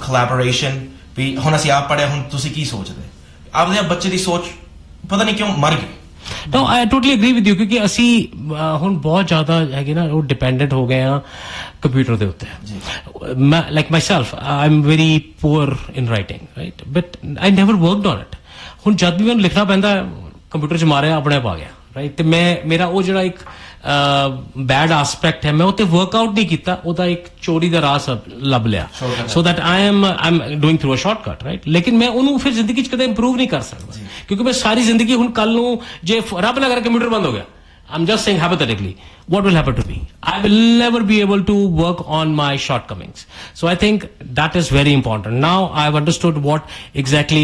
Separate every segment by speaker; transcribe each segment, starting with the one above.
Speaker 1: collaboration ਵੀ ਹੁਣ ਅਸੀਂ ਆਪ ਪੜ੍ਹਿਆ ਹੁਣ ਤੁਸੀਂ ਕੀ ਸੋਚਦੇ ਆਪਦੇ ਬੱਚੇ ਦੀ ਸੋਚ ਪਤਾ ਨਹੀਂ ਕਿਉਂ ਮਰ ਗਈ
Speaker 2: No, I totally agree with you क्योंकि ਅਸੀਂ ਹੁਣ ਬਹੁਤ ਜ਼ਿਆਦਾ ਹੈਗੇ ਨਾ ਉਹ ਡਿਪੈਂਡੈਂਟ ਹੋ ਗਏ ਆ ਕੰਪਿਊਟਰ ਦੇ ਉੱਤੇ like myself I'm very poor in writing right but I never worked on it ਹੁਣ ਜਦ ਵੀ ਮੈਨੂੰ ਲਿਖਣਾ ਪੈਂਦਾ ਕੰਪਿਊਟਰ 'ਚ ਮਾਰਿਆ ਆਪਣੇ ਆਪ ਆ ਗਿਆ ਰਾਈਟ ਤੇ ਮੇਰਾ ਉਹ ਜਿਹੜਾ ਇੱਕ ਬੈਡ ਐਸਪੈਕਟ ਹੈ ਮੈਂ ਉੱਤੇ ਵਰਕਆਊਟ ਨਹੀਂ ਕੀਤਾ ਉਹਦਾ ਇੱਕ ਚੋਰੀ ਦਾ ਰਾਸ ਲੱਭ ਲਿਆ so that I am doing through a shortcut right ਲੇਕਿਨ ਮੈਂ ਉਹਨੂੰ ਫਿਰ ਜ਼ਿੰਦਗੀ 'ਚ ਕਦੇ ਇੰਪਰੂਵ ਨਹੀਂ ਕਰ ਸਕਦਾ ਕਿਉਂਕਿ ਮੈਂ ਸਾਰੀ ਜ਼ਿੰਦਗੀ ਹੁਣ ਕੱਲ ਨੂੰ ਜੇ ਰੱਬ ਨਾ ਕਰੇ ਕੰਪਿਊਟਰ ਬੰਦ ਹੋ ਗਿਆ I'm just saying hypothetically, what will happen to me? I will never be able to work on my shortcomings. So I think that is very important. Now I've understood what exactly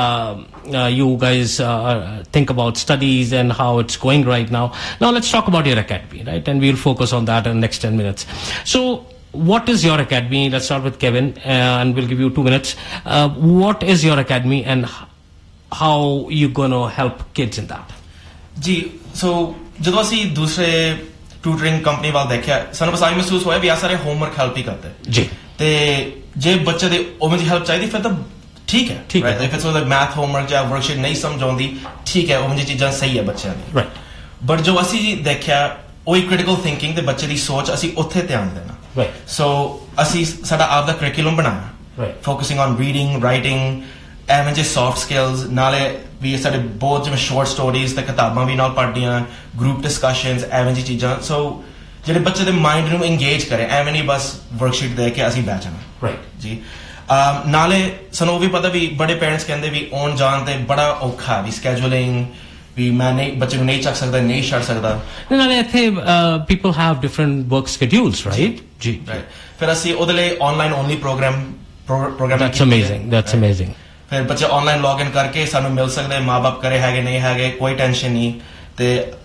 Speaker 2: you guys think about studies and how it's going right now. Now let's talk about your academy, right? And we'll focus on that in the next 10 minutes. So what is your academy? Let's start with Kevin and we'll give you 2 minutes. What is your academy and how you going to help kids in that?
Speaker 1: ਜੀ ਸੋ ਜਦੋਂ ਅਸੀਂ ਦੂਸਰੇ ਟਿਊਟਰਿੰਗ company ਵੱਲ ਦੇਖਿਆ ਸਾਨੂੰ ਬਸ ਆਈ ਮਹਿਸੂਸ ਹੋਇਆ ਵੀ ਆ ਸਾਰੇ ਹੋਮਵਰਕ ਹੈਲਪ ਹੀ ਕਰਦੇ
Speaker 2: ਜੀ ਤੇ
Speaker 1: ਜੇ ਬੱਚੇ ਦੇ ਉਵੇਂ ਦੀ ਹੈਲਪ ਚਾਹੀਦੀ ਫਿਰ ਤਾਂ ਠੀਕ ਹੈ if it's like math homework ਜਾਂ ਵਰਕਸ਼ੀਟ ਨਹੀਂ ਸਮਝ ਆਉਂਦੀ ਠੀਕ ਹੈ ਉਵੇਂ ਦੀ ਚੀਜ਼ਾਂ ਸਹੀ ਹੈ ਬੱਚਿਆਂ ਦੀ
Speaker 2: ਰਾਈਟ
Speaker 1: ਬਟ ਜੋ ਅਸੀਂ ਦੇਖਿਆ ਉਹੀ ਕ੍ਰਿਟੀਕਲ ਥਿੰਕਿੰਗ ਤੇ ਬੱਚੇ ਦੀ ਸੋਚ ਅਸੀਂ ਉੱਥੇ ਧਿਆਨ ਦੇਣਾ
Speaker 2: ਰਾਈਟ
Speaker 1: ਸੋ ਅਸੀਂ ਸਾਡਾ ਆਪ ਦਾ ਕਰਿਕੂਲਮ ਬਣਾਇਆ
Speaker 2: right
Speaker 1: focusing on reading writing ਐਵੇਂ ਜੇ ਸੌਫਟ ਸਕਿੱਲਸ ਨਾਲੇ ਵੀ ਸਾਡੇ ਬਹੁਤ ਜਿਵੇਂ ਸ਼ਾਰਟ ਸਟੋਰੀਜ਼ ਤੇ ਕਿਤਾਬਾਂ ਵੀ ਨਾਲ ਪੜ੍ਹਦੀਆਂ ਗਰੁੱਪ ਡਿਸਕਸ਼ਨਸ ਐਵੇਂ ਜੀ ਚੀਜ਼ਾਂ ਸੋ ਜਿਹੜੇ ਬੱਚੇ ਦੇ ਮਾਈਂਡ ਨੂੰ ਇੰਗੇਜ ਕਰੇ ਐਵੇਂ ਨਹੀਂ ਬਸ ਵਰਕਸ਼ੀਟ ਦੇ ਕੇ ਅਸੀਂ ਬੈਠ ਜਾਣਾ
Speaker 2: ਰਾਈਟ
Speaker 1: ਜੀ ਨਾਲੇ ਸਾਨੂੰ ਉਹ ਵੀ ਪਤਾ ਵੀ ਬੜੇ ਪੇਰੈਂਟਸ ਕਹਿੰਦੇ ਵੀ ਆਉਣ ਜਾਣ ਤੇ ਬੜਾ ਔਖਾ ਵੀ ਸਕੈਜੂਲਿੰਗ ਵੀ ਮੈਂ ਨਹੀਂ ਬੱਚੇ ਨੂੰ ਨਹੀਂ ਚੱਕ ਸਕਦਾ ਨਹੀਂ ਛੱਡ ਸਕਦਾ
Speaker 2: ਨਾਲੇ ਇੱਥੇ people have different work ਸ਼ੈਡਿਊਲਸ right ਜੀ
Speaker 1: ਫਿਰ ਅਸੀਂ ਉਹਦੇ ਲਈ online only programme
Speaker 2: that's amazing
Speaker 1: ਫਿਰ ਬੱਚੇ ਆਨਲਾਈਨ ਲੌਗਇਨ ਕਰਕੇ ਸਾਨੂੰ ਮਿਲ ਸਕਦੇ ਮਾਂ-ਬਾਪ ਕਰੇ ਹੈਗੇ ਨਹੀਂ ਹੈਗੇ ਕੋਈ ਟੈਨਸ਼ਨ ਨਹੀਂ ਤੇ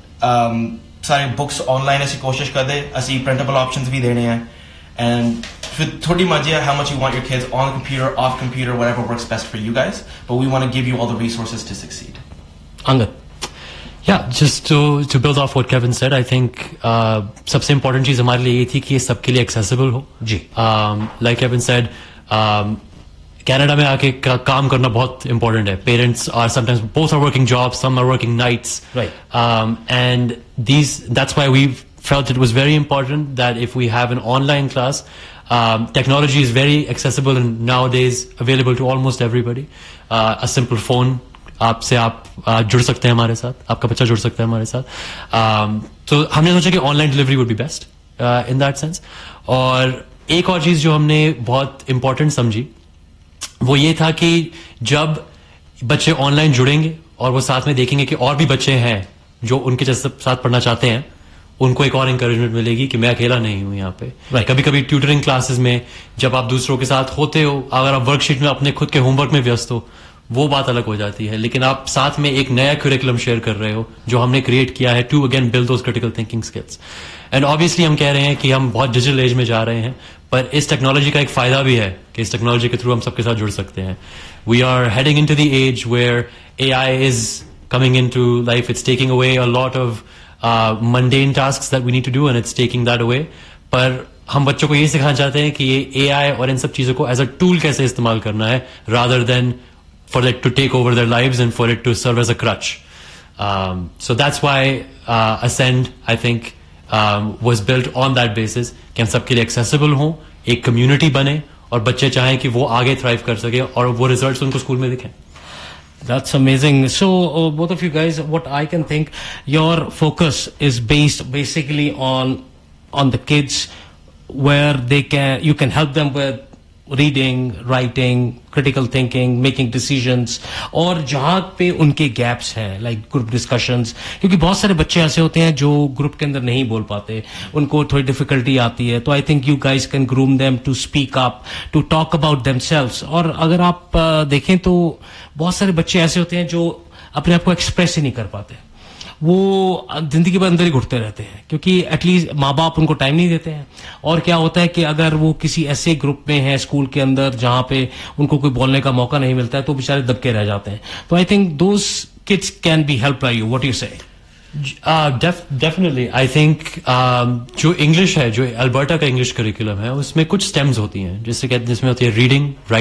Speaker 1: ਸਾਰੇ ਬੁੱਕਸ ਆਨਲਾਈਨ ਅਸੀਂ ਕੋਸ਼ਿਸ਼ ਕਰਦੇ ਅਸੀਂ ਪ੍ਰਿੰਟੇਬਲ ਆਪਸ਼ਨਸ ਵੀ ਦੇਣੇ ਆ and ਫਿਰ ਥੋੜੀ ਮਰਜ਼ੀ ਹੈ how much you want your kids on the computer off computer whatever works best for you guys but we want to give you all the resources to succeed
Speaker 2: Angad
Speaker 3: Yeah, just to build off what Kevin said, I think सबसे important चीज हमारे लिए ये थी कि ये सबके लिए accessible हो
Speaker 2: जी
Speaker 3: like Kevin said कनाडा में आके काम करना बहुत important है parents are sometimes both are working jobs some are working nights
Speaker 2: right
Speaker 3: and that's why we felt it was very important that if we have an online class technology is very accessible and nowadays available to almost everybody a simple phone आपसे आप जुड़ सकते हैं हमारे साथ आपका बच्चा जुड़ सकता है हमारे साथ तो हमने सोचा कि online delivery would be best in that sense और एक और चीज जो हमने बहुत इंपॉर्टेंट समझी वो ये था कि जब बच्चे ऑनलाइन जुड़ेंगे और वो साथ में देखेंगे कि और भी बच्चे हैं जो उनके जैसे साथ पढ़ना चाहते हैं उनको एक और इंकरेजमेंट मिलेगी कि मैं अकेला नहीं हूं यहाँ पे कभी कभी ट्यूटरिंग क्लासेस में जब आप दूसरों के साथ होते हो अगर आप वर्कशीट में अपने खुद के होमवर्क में व्यस्त हो वो बात अलग हो जाती है लेकिन आप साथ में एक नया करिकुलम शेयर कर रहे हो जो हमने क्रिएट किया है to again build those critical thinking skills and obviously हम कह रहे हैं कि हम बहुत डिजिटल एज में जा रहे हैं पर इस टेक्नोलॉजी का एक फायदा भी है कि इस टेक्नोलॉजी के थ्रू हम सबके साथ जुड़ सकते हैं we are heading into the age where AI is coming into life it's taking away a lot of mundane tasks that we need to do and it's taking that away पर हम बच्चों को ये सिखाना चाहते हैं कि ये AI और इन सब चीजों को एज अ टूल कैसे इस्तेमाल करना है rather than for it to take over their lives and for it to serve as a crutch so that's why Ascend I think was built on that basis कि हम सबके लिए accessible हों एक community बने और बच्चे चाहें कि वो आगे thrive कर सके और वो results उनको स्कूल में दिखें
Speaker 2: That's amazing. So both of you guys, what I can think, your focus is based basically on the kids, where you can help them with reading, writing, critical thinking, making decisions, और जहाँ पे उनके gaps हैं, like group discussions, क्योंकि बहुत सारे बच्चे ऐसे होते हैं जो group के अंदर नहीं बोल पाते, उनको थोड़ी difficulty आती है, तो I think you guys can groom them to speak up, to talk about themselves. और अगर आप देखें तो बहुत सारे बच्चे ऐसे होते हैं जो अपने आप को express ही नहीं कर पाते, वो जिंदगी भर अंदर ही घुटते रहते हैं क्योंकि एटलीस्ट माँ बाप उनको टाइम नहीं देते हैं और क्या होता है कि अगर वो किसी ऐसे ग्रुप में है स्कूल के अंदर जहाँ पे उनको कोई बोलने का मौका नहीं मिलता है तो बेचारे दबके रह जाते हैं तो I think those kids can be help by you what you से
Speaker 3: डेफिनेटली आई थिंक जो इंग्लिश है जो अल्बर्टा का इंग्लिश करिकुलम है उसमें कुछ स्टेम्स होती हैं जिसमें होती है रीडिंग